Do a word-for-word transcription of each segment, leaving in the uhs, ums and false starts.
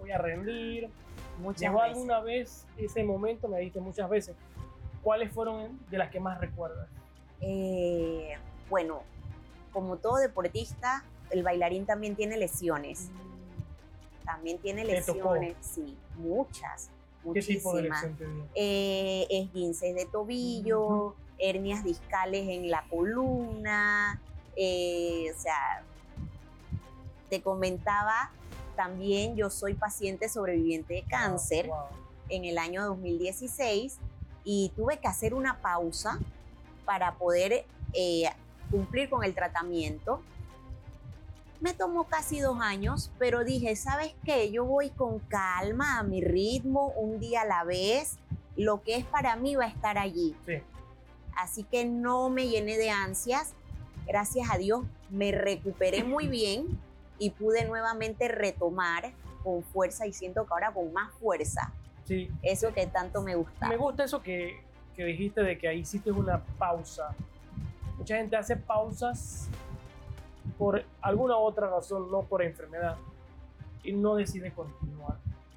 voy a rendir. Muchas ¿Llegó veces. alguna vez ese momento? Me dijiste muchas veces. ¿Cuáles fueron de las que más recuerdas? Eh, bueno, como todo deportista, el bailarín también tiene lesiones. También tiene ¿Te tocó? lesiones, sí, muchas, ¿Qué tipo de muchísimas. lesión te dio? Eh, esguinces de tobillo, Ujú. hernias discales en la columna, eh, o sea, te comentaba también, yo soy paciente sobreviviente de cáncer Wow, wow. en el año dos mil dieciséis y tuve que hacer una pausa para poder eh, cumplir con el tratamiento. Me tomó casi dos años, pero dije, ¿sabes qué? Yo voy con calma, a mi ritmo, un día a la vez. Lo que es para mí va a estar allí. Sí. Así que no me llené de ansias. Gracias a Dios me recuperé muy bien y pude nuevamente retomar con fuerza y siento que ahora con más fuerza. Sí. Eso que tanto me gusta. Me gusta eso que, que dijiste de que ahí hiciste una pausa. Mucha gente hace pausas por alguna otra razón, no por enfermedad, y no decide continuar.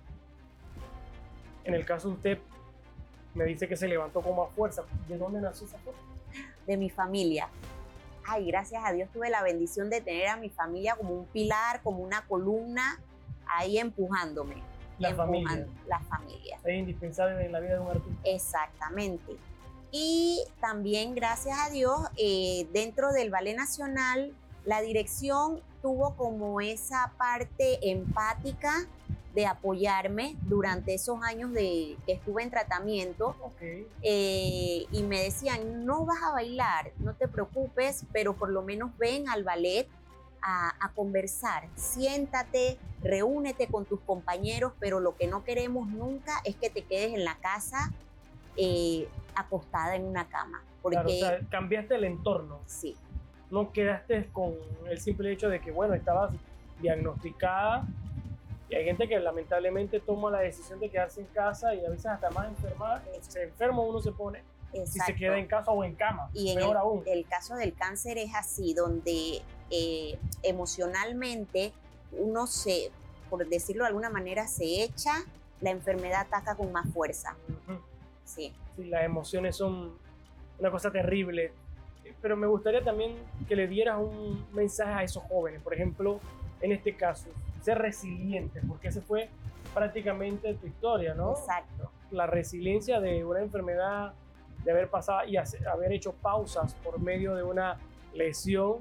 En el caso de usted, me dice que se levantó con más fuerza. ¿De dónde nació esa fuerza? De mi familia. Ay, gracias a Dios tuve la bendición de tener a mi familia como un pilar, como una columna, ahí empujándome. La empujando, familia. La familia. Es indispensable en la vida de un artista. Exactamente. Y también, gracias a Dios, eh, dentro del Ballet Nacional, la dirección tuvo como esa parte empática de apoyarme durante esos años de, que estuve en tratamiento. Okay. Eh, y me decían, no vas a bailar, no te preocupes, pero por lo menos ven al ballet a, a conversar, siéntate, reúnete con tus compañeros, pero lo que no queremos nunca es que te quedes en la casa eh, acostada en una cama. Porque, claro, o sea, cambiaste el entorno. Sí. No quedaste con el simple hecho de que, bueno, estabas diagnosticada y hay gente que lamentablemente toma la decisión de quedarse en casa y a veces hasta más enferma, se enferma uno se pone. Exacto. Si se queda en casa o en cama, y en peor el, aún. El caso del cáncer es así, donde eh, emocionalmente uno se, por decirlo de alguna manera, se echa, la enfermedad ataca con más fuerza. Uh-huh. Sí. Sí, las emociones son una cosa terrible. Pero me gustaría también que le dieras un mensaje a esos jóvenes, por ejemplo, en este caso, ser resilientes, porque esa fue prácticamente tu historia, ¿no? Exacto. La resiliencia de una enfermedad, de haber pasado y hacer, haber hecho pausas por medio de una lesión,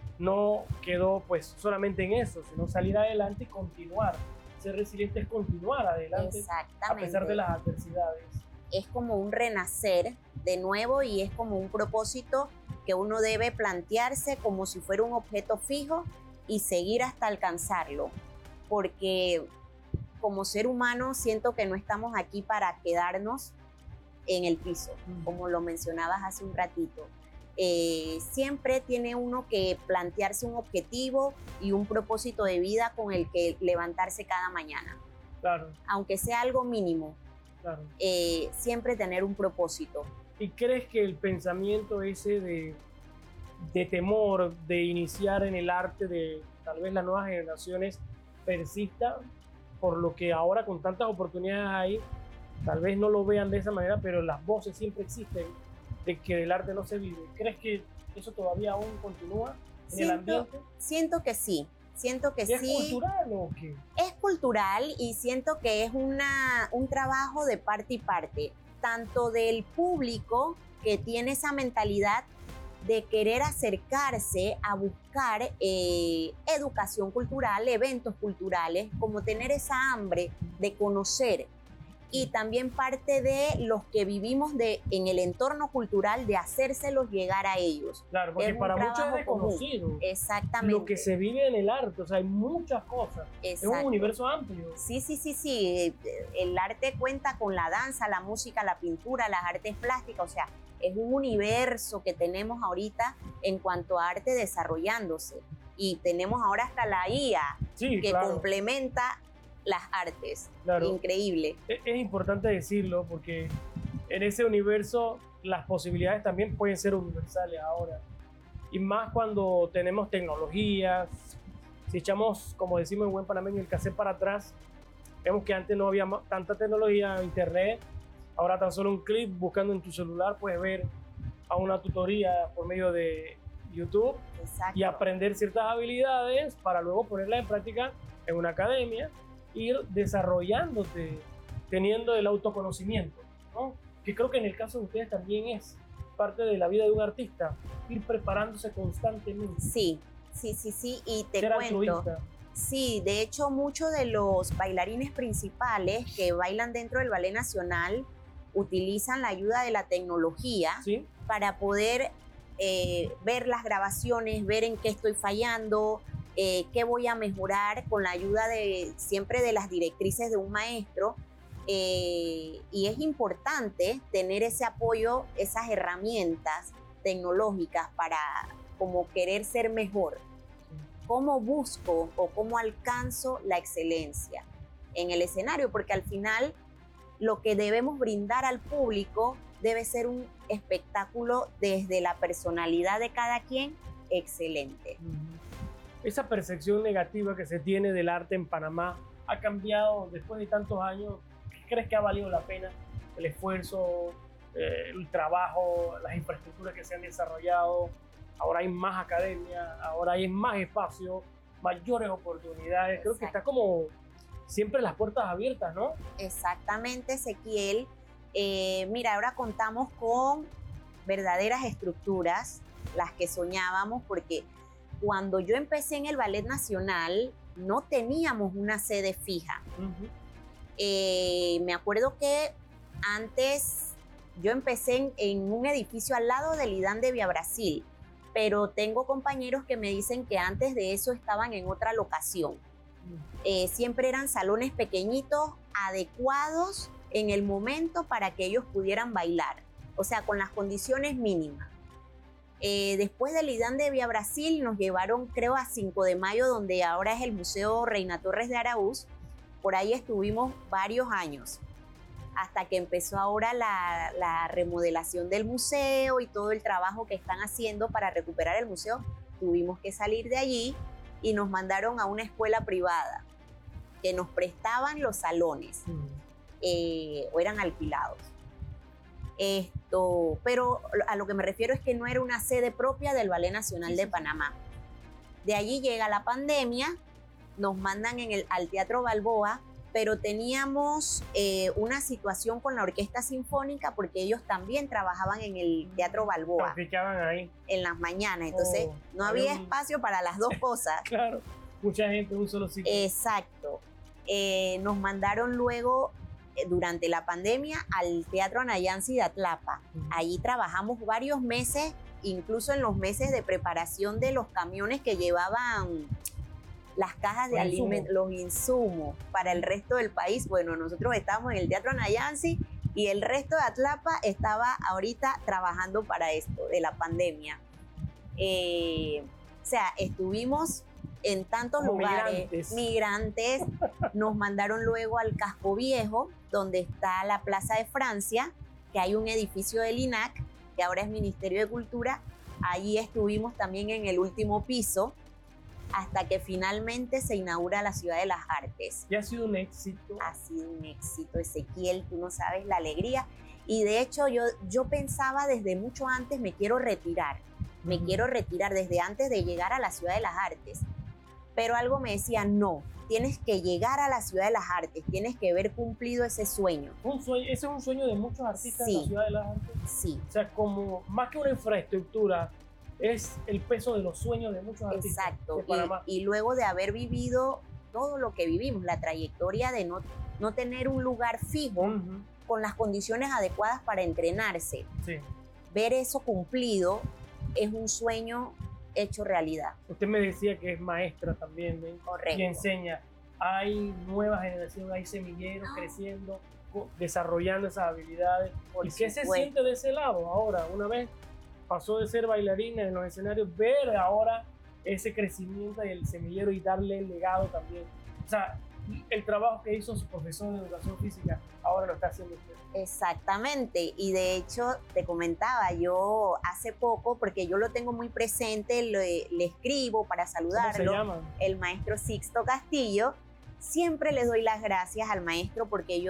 no quedó pues solamente en eso, sino salir adelante y continuar. Ser resiliente es continuar adelante a pesar de las adversidades. Es como un renacer de nuevo y es como un propósito que uno debe plantearse como si fuera un objeto fijo y seguir hasta alcanzarlo, porque como ser humano siento que no estamos aquí para quedarnos en el piso, como lo mencionabas hace un ratito. Eh, siempre tiene uno que plantearse un objetivo y un propósito de vida con el que levantarse cada mañana. Claro. Aunque sea algo mínimo, claro. eh, siempre tener un propósito. ¿Y crees que el pensamiento ese de, de temor de iniciar en el arte de tal vez las nuevas generaciones persista? Por lo que ahora con tantas oportunidades hay, tal vez no lo vean de esa manera, pero las voces siempre existen de que del arte no se vive. ¿Crees que eso todavía aún continúa en siento, el ambiente? Siento que sí. Siento que ¿Es sí. ¿Es cultural o qué? Es cultural y siento que es una, un trabajo de parte y parte, tanto del público que tiene esa mentalidad de querer acercarse a buscar eh, educación cultural, eventos culturales, como tener esa hambre de conocer. Y también parte de los que vivimos de, en el entorno cultural, de hacérselos llegar a ellos. Claro, porque para muchos es desconocido. Común. Exactamente. Lo que se vive en el arte, o sea, hay muchas cosas. Exacto. Es un universo amplio. Sí, sí, sí, sí. El arte cuenta con la danza, la música, la pintura, las artes plásticas, o sea, es un universo que tenemos ahorita en cuanto a arte desarrollándose. Y tenemos ahora hasta la I A, sí, que claro. complementa las artes. Claro. Increíble. Es, es importante decirlo porque en ese universo las posibilidades también pueden ser universales ahora. Y más cuando tenemos tecnologías, si echamos, como decimos en buen panameño, el cassette para atrás, Vemos que antes no había tanta tecnología, internet. Ahora tan solo un clic buscando en tu celular puedes ver a una tutoría por medio de YouTube. Exacto. Y aprender ciertas habilidades para luego ponerlas en práctica en una academia, ir desarrollándote, teniendo el autoconocimiento, ¿no? Que creo que en el caso de ustedes también es parte de la vida de un artista, ir preparándose constantemente. Sí, sí, sí, sí, y te Ser cuento. altruista. Sí, de hecho muchos de los bailarines principales que bailan dentro del Ballet Nacional utilizan la ayuda de la tecnología, ¿Sí? para poder eh, ver las grabaciones, ver en qué estoy fallando, eh, qué voy a mejorar con la ayuda de siempre de las directrices de un maestro. Eh, y es importante tener ese apoyo, esas herramientas tecnológicas para como querer ser mejor. ¿Cómo busco o cómo alcanzo la excelencia en el escenario? Porque al final lo que debemos brindar al público debe ser un espectáculo desde la personalidad de cada quien excelente. Esa percepción negativa que se tiene del arte en Panamá ha cambiado después de tantos años. ¿Qué crees que ha valido la pena el esfuerzo, eh, el trabajo, las infraestructuras que se han desarrollado? Ahora hay más academias, ahora hay más espacio, mayores oportunidades. Creo que está como siempre las puertas abiertas, ¿no? Exactamente, Ezequiel. Eh, mira, ahora contamos con verdaderas estructuras, las que soñábamos, porque cuando yo empecé en el Ballet Nacional no teníamos una sede fija. Uh-huh. Eh, me acuerdo que antes yo empecé en, en un edificio al lado del IDAN de Via Brasil, pero tengo compañeros que me dicen que antes de eso estaban en otra locación. Eh, siempre eran salones pequeñitos, adecuados en el momento para que ellos pudieran bailar, o sea, con las condiciones mínimas. Eh, después del IDAN de Via Brasil nos llevaron, creo, a cinco de mayo, donde ahora es el Museo Reina Torres de Araúz. Por ahí estuvimos varios años, hasta que empezó ahora la, la remodelación del museo y todo el trabajo que están haciendo para recuperar el museo. Tuvimos que salir de allí y nos mandaron a una escuela privada que nos prestaban los salones, mm. eh, o eran alquilados. Esto, pero a lo que me refiero es que no era una sede propia del Ballet Nacional sí, de sí. Panamá. De allí llega la pandemia, nos mandan en el, al Teatro Balboa, pero teníamos eh, una situación con la Orquesta Sinfónica porque ellos también trabajaban en el Teatro Balboa. Practicaban ahí. En las mañanas, entonces oh, no había un... espacio para las dos cosas. Claro, mucha gente en un solo sitio. Exacto. Eh, nos mandaron luego, eh, durante la pandemia, al Teatro Anayansi de Atlapa. Uh-huh. Allí trabajamos varios meses, incluso en los meses de preparación de los camiones que llevaban las cajas de alimentos, los insumos para el resto del país. Bueno, nosotros estábamos en el Teatro Anayansi y el resto de Atlapa estaba ahorita trabajando para esto, de la pandemia. Eh, o sea, estuvimos en tantos Como lugares, migrantes. migrantes. Nos mandaron luego al Casco Viejo, donde está la Plaza de Francia, que hay un edificio del I N A C, que ahora es Ministerio de Cultura. Allí estuvimos también en el último piso, hasta que finalmente se inaugura la Ciudad de las Artes. Y ha sido un éxito. Ha sido un éxito, Ezequiel, tú no sabes la alegría. Y de hecho yo, yo pensaba desde mucho antes, me quiero retirar, uh-huh. me quiero retirar desde antes de llegar a la Ciudad de las Artes. Pero algo me decía, no, tienes que llegar a la Ciudad de las Artes, tienes que haber cumplido ese sueño. Un sueño, ese es un sueño de muchos artistas sí. en la Ciudad de las Artes. Sí. O sea, como más que una infraestructura, es el peso de los sueños de muchos artistas. Exacto. De Panamá. Y, y luego de haber vivido todo lo que vivimos, la trayectoria de no, no tener un lugar fijo, uh-huh. con las condiciones adecuadas para entrenarse. Sí. Ver eso cumplido es un sueño hecho realidad. Usted me decía que es maestra también, ¿eh? Correcto. Y enseña. Hay nuevas generaciones, hay semilleros oh. creciendo, desarrollando esas habilidades. ¿Y qué se pues, siente de ese lado ahora? Una vez pasó de ser bailarina en los escenarios, ver ahora ese crecimiento del semillero y darle el legado también. O sea, el trabajo que hizo su profesor de educación física, ahora lo está haciendo usted. Exactamente, y de hecho te comentaba, yo hace poco, porque yo lo tengo muy presente, le, le escribo para saludarlo. ¿Cómo se llama? El maestro Sixto Castillo. Siempre les doy las gracias al maestro porque yo